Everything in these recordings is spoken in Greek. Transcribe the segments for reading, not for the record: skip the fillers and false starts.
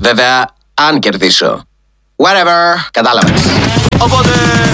Βέβαια, αν κερδίσω. Whatever, κατάλαβες. Οπότε...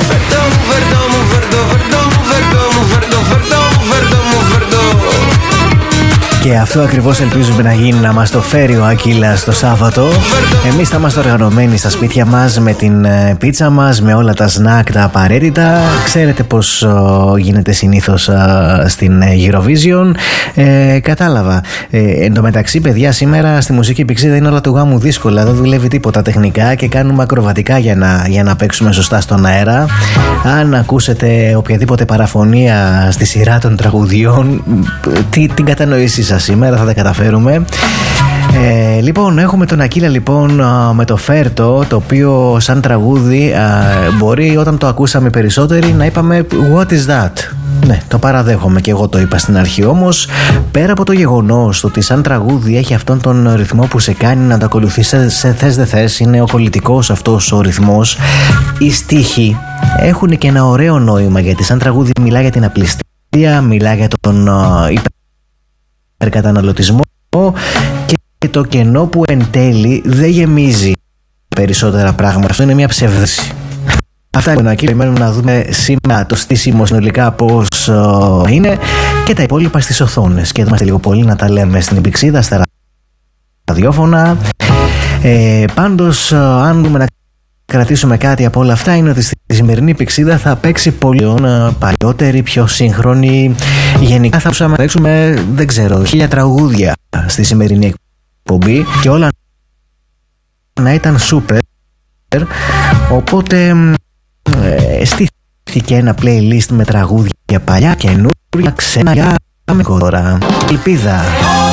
Και αυτό ακριβώς ελπίζουμε να γίνει, να μας το φέρει ο Ακύλας το Σάββατο. Εμείς θα είμαστε οργανωμένοι στα σπίτια μας με την πίτσα μας, με όλα τα σνακ τα απαραίτητα. Ξέρετε πως γίνεται συνήθως στην Eurovision. Κατάλαβα. Εν τω μεταξύ, παιδιά, σήμερα στη Μουσική Πηξίδα είναι όλα του γάμου δύσκολα. Δεν δουλεύει τίποτα τεχνικά και κάνουμε ακροβατικά για να παίξουμε σωστά στον αέρα. Αν ακούσετε οποιαδήποτε παραφωνία στη σειρά των τραγουδιών, την κατανοήσή σας σήμερα, θα τα καταφέρουμε. Λοιπόν, έχουμε τον Ακύλα λοιπόν με το Φέρτο, το οποίο σαν τραγούδι μπορεί όταν το ακούσαμε περισσότεροι να είπαμε what is that. Ναι, το παραδέχομαι και εγώ το είπα στην αρχή, όμως πέρα από το γεγονός ότι σαν τραγούδι έχει αυτόν τον ρυθμό που σε κάνει να το ακολουθείς σε θες δε θες, είναι ο κολλητικός αυτός ο ρυθμός, οι στίχοι έχουν και ένα ωραίο νόημα, γιατί σαν τραγούδι μιλά για την απληστία, μιλά για τον υπερκαταναλωτισμό και το κενό που εν τέλει δεν γεμίζει περισσότερα πράγματα. Αυτό είναι μια ψευδέση. Αυτά είναι εκεί. Περιμένουμε να δούμε σήμερα το στήσιμο συνολικά πώς είναι και τα υπόλοιπα στις οθόνες. Και εδώ είμαστε λίγο πολύ να τα λέμε στην Πηξίδα, στα ραδιόφωνα. Πάντως, αν δούμε να κρατήσουμε κάτι από όλα αυτά, είναι ότι στη σημερινή Πηξίδα θα παίξει πολύ παλιότερη, πιο σύγχρονη. Γενικά θα μπορούσαμε να παίξουμε, δεν ξέρω, 1000 τραγούδια στη σημερινή εκπομπή και όλα να ήταν σούπερ. Οπότε στήθηκε ένα playlist με τραγούδια παλιά, καινούρια, ξένα, για τώρα. Ελπίδα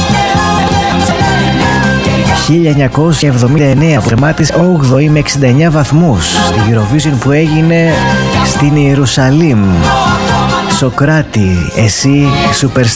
1979 που τερμάτισε 8η με 69 βαθμούς στη Eurovision που έγινε στην Ιερουσαλήμ. Σοκράτη, εσύ superstar.